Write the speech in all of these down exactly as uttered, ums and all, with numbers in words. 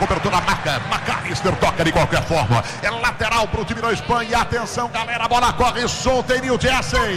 cobertura marca, McAllister toca de qualquer forma, é lateral pro time da Espanha, atenção galera, a bola corre solta em New Jersey.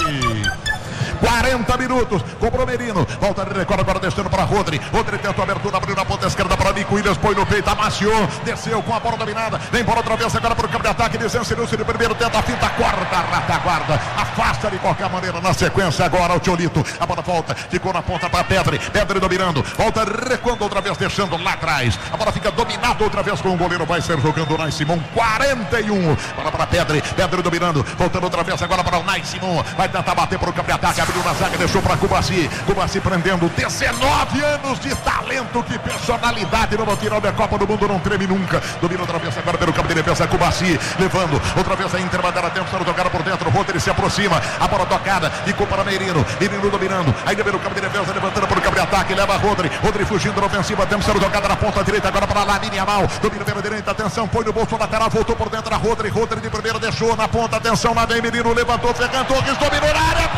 quarenta minutos, cobrou Merino, volta de recorde agora deixando para Rodri, Rodri tentou a abertura, abriu na ponta esquerda para Nico Williams, põe no peito, amaciou, desceu com a bola dominada, vem bola outra vez agora para o campo de ataque, desencenou-se de primeiro, tenta a finta, corta, retaguarda, afasta de qualquer maneira na sequência agora o Tcholito, a bola volta, ficou na ponta para Pedri, Pedri dominando, volta recuando outra vez, deixando lá atrás, a bola fica dominada outra vez com o goleiro, vai ser jogando o Nai Simon, quarenta e um, bola para Pedri, Pedri dominando, voltando outra vez agora para o Nai Simon, vai tentar bater para o campo de ataque, abriu na zaga, deixou para Cubaci, Cubaci prendendo, dezenove anos de talento, que personalidade no final da Copa do Mundo, não treme nunca, domina outra vez agora pelo campo de defesa, Cubaci, levando, outra vez a Inter, vai dar tempo, sendo tocada por dentro, Rodri se aproxima, a bola tocada, ficou para Merino, Merino dominando, ainda pelo campo de defesa, levantando para o campo de ataque, leva Rodri, Rodri fugindo na ofensiva, tempo sendo tocada na ponta direita, agora para Lamine Yamal, domina pela direita, atenção, põe no bolso lateral, voltou por dentro a Rodri, Rodri de primeiro, deixou na ponta, atenção, lá vem Merino, levantou, Ferran Torres, dominou na área,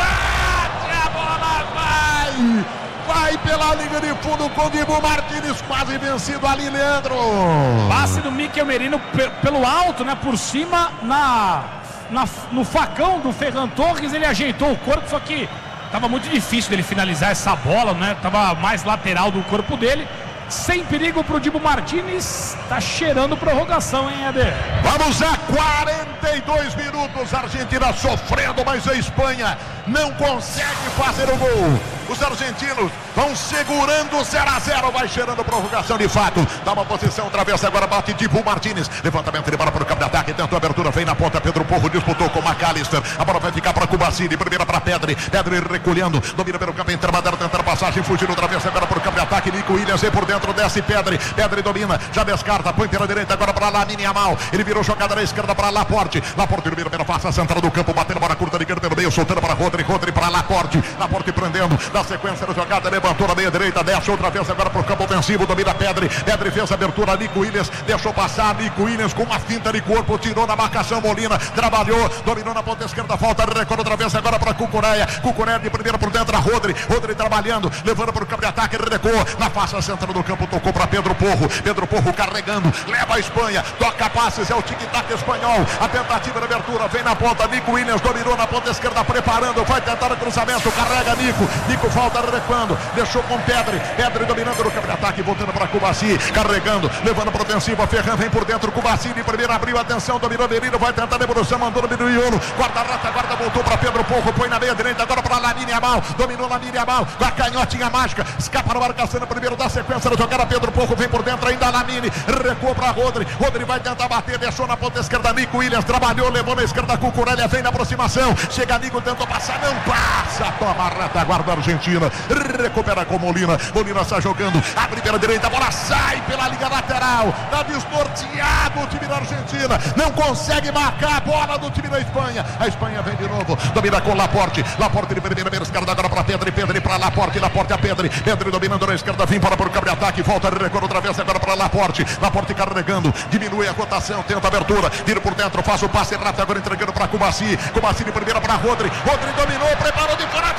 a bola vai, vai pela linha de fundo com o Dibu Martínez, quase vencido ali, Leandro. Passe do Mikel Merino pelo alto, né, por cima, na, na, no facão do Ferran Torres, ele ajeitou o corpo, só que estava muito difícil dele finalizar essa bola, né, estava mais lateral do corpo dele. Sem perigo para o Dibu Martínez, tá cheirando prorrogação, hein, Eder? Vamos a quarenta e dois minutos, a Argentina sofrendo, mas a Espanha não consegue fazer o gol. Os argentinos vão segurando zero a zero, vai cheirando prorrogação de fato. Dá uma posição, atravessa agora, bate Dibu Martínez. Levantamento de bola para o campo de ataque, tentou a abertura, vem na ponta, Pedro Porro disputou com McAllister. A bola vai ficar para Cubaci, de primeira para Pedri. Pedri recolhendo, domina pelo campo, intermediário, tentando passagem, fugindo outra vez agora para o campo de ataque. Nico Williams aí por dentro, desce Pedri. Pedri domina, já descarta, põe pela direita agora para Lamine Yamal. Ele virou jogada na esquerda para Laporte. Laporte domina pela face central do campo, batendo bola curta de canto pelo meio, soltando para Rodri, Rodri para Laporte. Laporte prendendo, na sequência da jogada, levantou na meia direita, desce outra vez agora para o campo ofensivo, domina Pedri. Pedri fez a abertura, Nico Williams deixou passar, Nico Williams com uma finta de corpo, tirou na marcação, Molina trabalhou, dominou na ponta esquerda, falta de recorde outra vez agora para Cucureia. Cucureia de primeira por dentro, a Rodri, Rodri trabalhando, levando para o campo de ataque, recuou na face central do campo, tocou para Pedro Porro, Pedro Porro carregando, leva a Espanha, toca passes, é o tic-tac espanhol, a tentativa de abertura, vem na ponta, Nico Williams dominou na ponta esquerda, preparando, vai tentar o cruzamento, carrega Nico, Nico falta recuando, deixou com Pedri, Pedri dominando no campo de ataque, voltando para Cubaci, carregando, levando para a ofensiva, Ferran vem por dentro, Cubaci de primeira, abriu, atenção, dominou Merino, vai tentar a devolução, mandou no Miolo, guarda-rata, guarda, voltou para Pedro Porro, põe na meia direita, agora para Lamine Yamal, dominou Lamine Yamal, com a canhotinha mágica, escapa no marcação, primeiro da sequência da jogada, Pedro Porro vem por dentro, ainda Lamine, recuou para Rodri, Rodri vai tentar bater, deixou na ponta esquerda, Nico Williams trabalhou, levou na esquerda, Cucurella vem na aproximação, chega Nico, tentou passar, não passa, toma a retaguarda Argentina, recupera com Molina, Molina está jogando, abre pela direita, a bola sai pela linha lateral, está desnorteado o time da Argentina, não consegue marcar a bola do time da Espanha, a Espanha vem de novo, domina com Laporte, Laporte de primeira, meia esquerda agora para Pedri, Pedri para Laporte, Laporte a Pedri, Pedri dominando na esquerda, vem para o campo de ataque, volta, recorre outra vez agora para Laporte, Laporte carregando, diminui a cotação, tenta a abertura, vira por dentro, faz o passe rápido, agora entregando para Cubaci, Cubaci de primeira para Rodri, Rodri dominou, preparou de fora,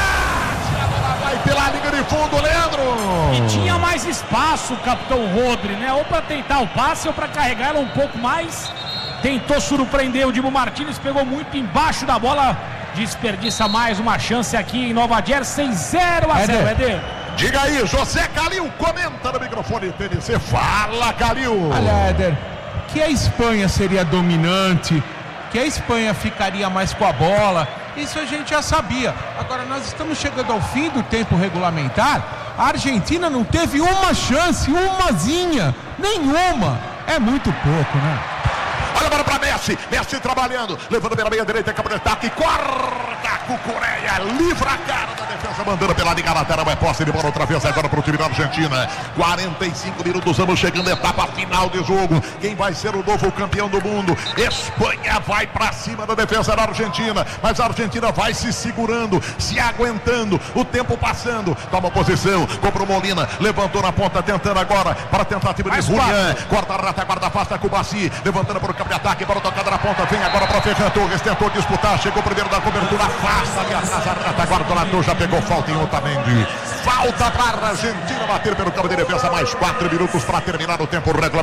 vai pela linha de fundo, Leandro. E tinha mais espaço o capitão Rodri, né? Ou para tentar o passe ou para carregar ela um pouco mais. Tentou surpreender o Dibu Martínez, pegou muito embaixo da bola, desperdiça mais uma chance aqui em Nova Jersey, zero a zero, Eder. Diga aí, José Calil, comenta no microfone T N C, fala Calil. Olha, Éder, que a Espanha seria dominante, que a Espanha ficaria mais com a bola, isso a gente já sabia. Agora nós estamos chegando ao fim do tempo regulamentar, a Argentina não teve uma chance, umazinha, nenhuma, é muito pouco, né? Olha agora para Messi, Messi trabalhando, levando pela meia direita, campo de ataque, corta Cucureia, livra a cara da defesa, mandando pela linha lateral, é posse de bola outra vez agora para o time da Argentina, quarenta e cinco minutos, vamos chegando à etapa final de jogo, quem vai ser o novo campeão do mundo? Espanha vai para cima da defesa da Argentina, mas a Argentina vai se segurando, se aguentando, o tempo passando, toma posição, compra o Molina, levantou na ponta, tentando agora, para a tentativa de Julián, corta a rata, guarda afasta Cubaci, levantando para o campo de ataque, para tocada na ponta, vem agora para Ferran Torres, tentou disputar, chegou primeiro da cobertura, afasta ali atrás, a rata, guarda o Lator, já pegou falta em Otamendi, falta para a Argentina bater pelo campo de defesa, mais quatro minutos para terminar o tempo regulamentar.